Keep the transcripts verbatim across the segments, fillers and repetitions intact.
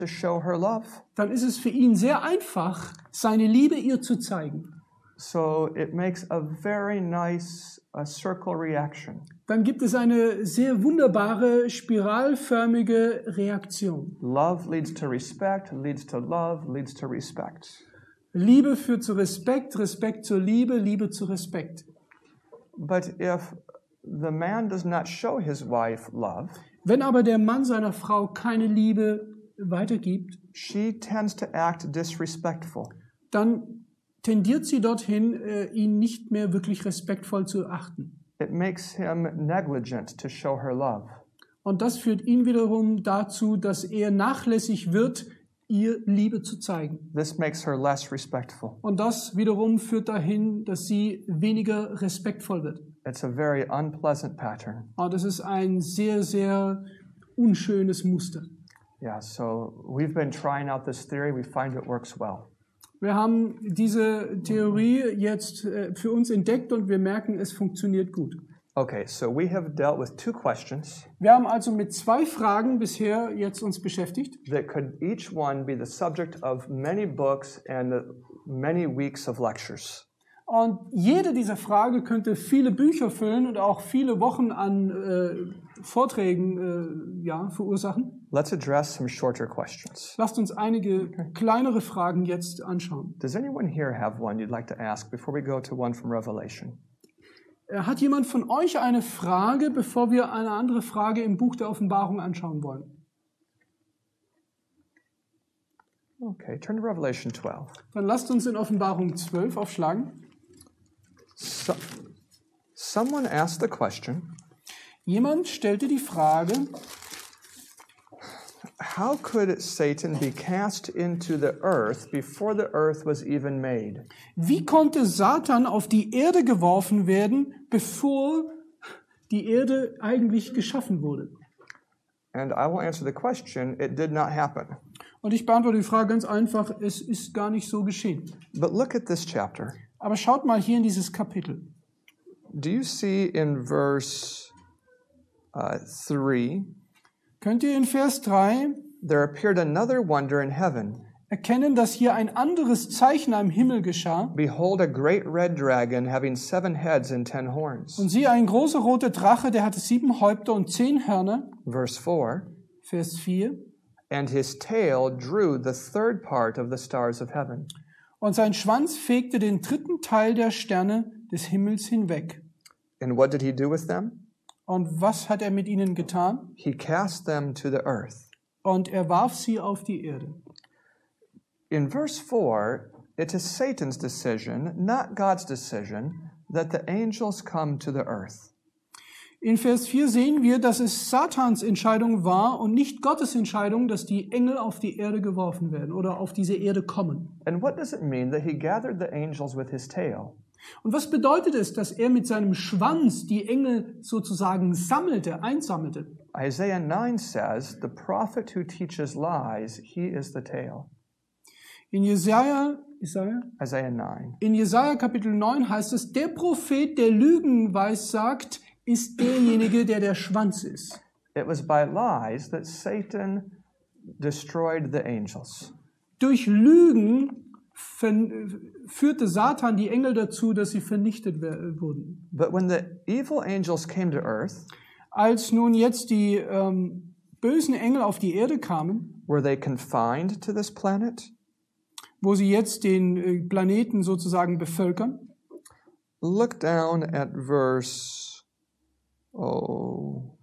to show her love. dann ist es für ihn sehr einfach, seine Liebe ihr zu zeigen. So it makes a very nice uh, circle reaction. Dann gibt es eine sehr wunderbare, spiralförmige Reaktion. Love leads to respect, leads to love, leads to respect. Liebe führt zu Respekt, Respekt zur Liebe, Liebe zu Respekt. But if the man does not show his wife love, Wenn aber der Mann seiner Frau keine Liebe weitergibt, she tends to act disrespectful. dann tendiert sie dorthin, äh, ihn nicht mehr wirklich respektvoll zu achten. It makes him negligent to show her love. Und das führt ihn wiederum dazu, dass er nachlässig wird, ihr Liebe zu zeigen. This makes her less respectful. Und das wiederum führt dahin, dass sie weniger respektvoll wird. It's a very unpleasant pattern. Und das ist ein sehr, sehr unschönes Muster. Yeah, so we've been trying out this theory. We find it works well. Wir haben diese Theorie jetzt äh, für uns entdeckt und wir merken, es funktioniert gut. Okay, so we have dealt with two questions Wir haben also mit zwei Fragen bisher jetzt uns beschäftigt. that could each one be the subject of many books and many weeks of lectures. Und jede dieser Fragen könnte viele Bücher füllen und auch viele Wochen an äh, Vorträgen äh, ja, verursachen. Let's address some shorter questions. Lasst uns einige kleinere Fragen jetzt anschauen. Does anyone here have one you'd like to ask before we go to one from Revelation? Äh, Hat jemand von euch eine Frage, bevor wir eine andere Frage im Buch der Offenbarung anschauen wollen? Okay, turn to Revelation twelve. Dann lasst uns in Offenbarung zwölf aufschlagen. So, someone asked the question, Jemand stellte die Frage, how could Satan be cast into the earth before the earth was even made? wie konnte Satan auf die Erde geworfen werden, bevor die Erde eigentlich geschaffen wurde? And I will answer the question, it did not happen. Und ich beantworte die Frage ganz einfach, es ist gar nicht so geschehen. But look at this chapter. Aber schaut mal hier in dieses Kapitel. Do you see in verse uh, three, Könnt ihr in Vers drei there appeared another wonder in heaven. erkennen, dass hier ein anderes Zeichen am Himmel geschah? Behold, a great red dragon having seven heads and ten horns. Und siehe, ein großer roter Drache, der hatte sieben Häupter und zehn Hörner. Verse four, Vers vier. and his tail drew the third part of the stars of heaven. Und sein Schwanz fegte den dritten Teil der Sterne des Himmels hinweg. And what did he do with them? Und was hat er mit ihnen getan? He cast them to the earth. Und er warf sie auf die Erde. In verse four, it is Satan's decision, not God's decision, that the angels come to the earth. In Vers vier sehen wir, dass es Satans Entscheidung war und nicht Gottes Entscheidung, dass die Engel auf die Erde geworfen werden oder auf diese Erde kommen. And what does it mean that he gathered the angels with his tail? Und was bedeutet es, dass er mit seinem Schwanz die Engel sozusagen sammelte, einsammelte? Isaiah nine says, the prophet who teaches lies, he is the tail. In Jesaja, Jesaja? Isaiah nine. In Jesaja Kapitel neun heißt es, der Prophet, der Lügen weissagt, ist derjenige, der der Schwanz ist. It was by lies that Satan destroyed the angels. Durch Lügen führte Satan die Engel dazu, dass sie vernichtet wurden. But when the evil angels came to earth, Als nun jetzt die ähm, bösen Engel auf die Erde kamen, were they confined to this planet? wo sie jetzt den äh, Planeten sozusagen bevölkern, Look down at verse, oh,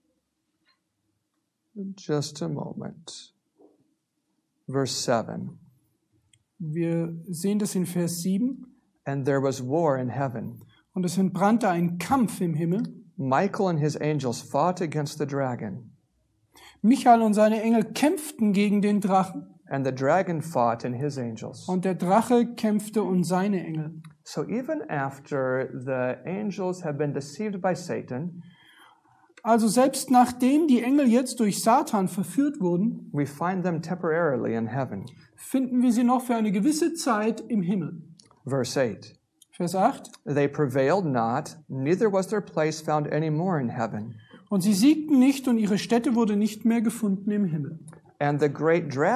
just a moment. Verse seven. wir sehen das in Vers sieben, And there was war in heaven. und es entbrannte ein Kampf im Himmel. Michael and his angels fought against the dragon, Michael und seine Engel kämpften gegen den Drachen, and the dragon fought and his angels. und der Drache kämpfte und seine Engel. So even after the angels have been deceived by Satan, Also selbst nachdem die Engel jetzt durch Satan verführt wurden, we find them temporarily in heaven. finden wir sie noch für eine gewisse Zeit im Himmel. Verse eight. Vers acht. They prevailed not, neither was their place found any more in heaven. Und sie siegten nicht und ihre Stätte wurde nicht mehr gefunden im Himmel. And the great dragon